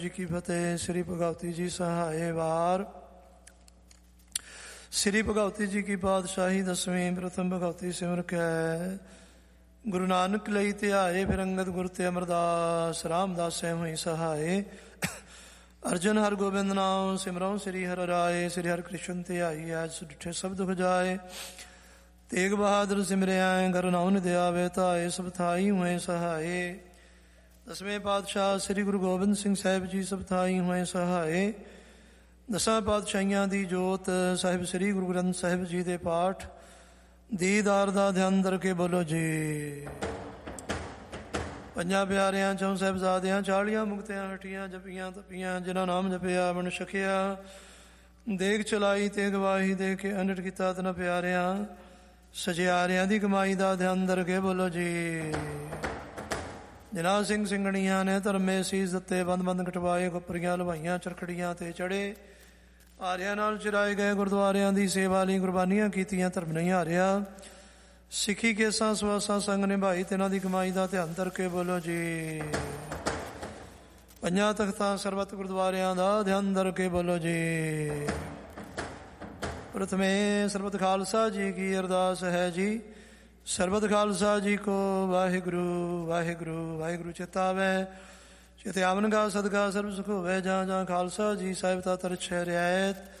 ਜੀ ਕੀ ਫਤਿਹ। ਸ੍ਰੀ ਭਗਵਤੀ ਜੀ ਸਹਾਏ ਵਾਰ। ਸ੍ਰੀ ਭਗਵਤੀ ਜੀ ਕੀ ਪਾਤਸ਼ਾਹੀ ਦਸਵੀਂ। ਪ੍ਰਥਮ ਭਗਵਤੀ ਸਿਮਰ ਕੈ ਗੁਰੂ ਨਾਨਕ ਲਈ ਧਿਆਏ। ਫਿਰ ਅੰਗਦ ਗੁਰ ਤੇ ਅਮਰਦਾਸ ਰਾਮਦਾਸ ਹੋਈ ਸਹਾਏ। ਅਰਜਨ ਹਰ ਗੋਬਿੰਦ ਨਾਮ ਸਿਮਰਉ ਸ੍ਰੀ ਹਰਿ ਰਾਏ। ਸ੍ਰੀ ਹਰਿ ਕ੍ਰਿਸ਼ਨ ਧਿਆਈ ਐਜ ਸੁਡਿਠੇ ਸਭ ਦੁਖ ਜਾਏ। ਤੇਗ ਬਹਾਦਰ ਸਿਮਰਿਆ ਗੁਰੂ ਨਾਨਕ ਦਿਆਵੇ ਧਾਏ। ਸਭ ਥਾਈ ਹੋਏ ਸਹਾਏ। ਦਸਵੇਂ ਪਾਤਸ਼ਾਹ ਸ੍ਰੀ ਗੁਰੂ ਗੋਬਿੰਦ ਸਿੰਘ ਸਾਹਿਬ ਜੀ ਸਭ ਥਾਈ ਹੋਏ ਸਹਾਏ। ਦਸਾਂ ਪਾਤਸ਼ਾਹੀਆਂ ਦੀ ਜੋਤ ਸਾਹਿਬ ਸ੍ਰੀ ਗੁਰੂ ਗ੍ਰੰਥ ਸਾਹਿਬ ਜੀ ਦੇ ਪਾਠ ਦੀਦਾਰ ਦਾ ਧਿਆਨ ਦਰ ਕੇ ਬੋਲੋ ਜੀ। ਪੰਜਾਂ ਪਿਆਰਿਆਂ ਚੋਂ ਸਾਹਿਬਜ਼ਾਦਿਆਂ 40 ਮੁਕਤਿਆਂ ਹਟੀਆਂ ਜਪੀਆਂ ਤਪੀਆਂ। ਜਿਨ੍ਹਾਂ ਨਾਮ ਜਪਿਆ ਮਨ ਛਕਿਆ। ਦੇਖ ਚਲਾਈ ਤੇ ਗਵਾਹੀ ਦੇ ਕੇ ਅਨਟ ਕੀਤਾ ਤਨ ਪਿਆਰਿਆਂ। ਸਜਿਆਰਿਆਂ ਦੀ ਕਮਾਈ ਦਾ ਧਿਆਨ ਦਰ ਕੇ ਬੋਲੋ ਜੀ। ਜਿਨ੍ਹਾਂ ਸਿੰਘ ਸਿੰਘਣੀਆਂ ਨੇ ਧਰਮੇ ਸੀਸ ਦਿੱਤੇ। ਬੰਦ ਬੰਦ ਕਟਵਾਏ ਖੁੱਪਰੀਆਂ ਲਵਾਈਆਂ ਚਰਖੜੀਆਂ ਤੇ ਚੜੇ। ਆਰਿਆਂ ਨਾਲ ਚਰਾਏ ਗਏ ਗੁਰਦੁਆਰਿਆਂ ਦੀ ਸੇਵਾ ਲਈ ਕੁਰਬਾਨੀਆਂ ਕੀਤੀਆਂ। ਧਰਮ ਨਹੀਂ ਹਾਰਿਆ। ਸਿੱਖੀ ਕੇਸਾਂ ਸਵਾਸਾਂ ਸੰਗ ਨਿਭਾਈ। ਤਿਨਾਂ ਦੀ ਕਮਾਈ ਦਾ ਧਿਆਨ ਧਰ ਕੇ ਬੋਲੋ ਜੀ। ਪੰਜਾਂ ਤਖਤਾਂ ਸਰਬੱਤ ਗੁਰਦੁਆਰਿਆਂ ਦਾ ਧਿਆਨ ਧਰ ਕੇ ਬੋਲੋ ਜੀ। ਪ੍ਰਥਮੇ ਸਰਬੱਤ ਖਾਲਸਾ ਜੀ ਕੀ ਅਰਦਾਸ ਹੈ ਜੀ। ਸਰਬੱਤ ਖਾਲਸਾ ਜੀ ਕੋ ਵਾਹਿਗੁਰੂ ਵਾਹਿਗੁਰੂ ਵਾਹਿਗੁਰੂ ਚਿਤਾਵੈ। ਚਿਤ ਆਵਨ ਗਾ ਸਦਕਾ ਸਰਬ ਸੁਖ ਹੋਵੇ। ਜਾਂ ਜਾਂ ਖਾਲਸਾ ਜੀ ਸਾਹਿਬ ਤਾ ਤਰਛੈ ਰਿਆਇਤ।